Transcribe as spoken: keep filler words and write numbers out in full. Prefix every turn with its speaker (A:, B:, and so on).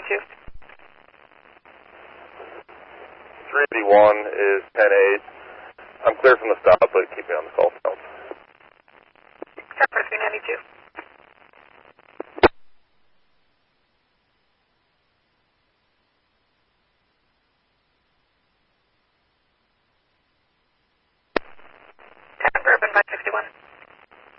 A: ninety-two.
B: three eighty-one is ten eight. I'm clear from the stop, but keep me on the call.
A: Chopper three ninety-two.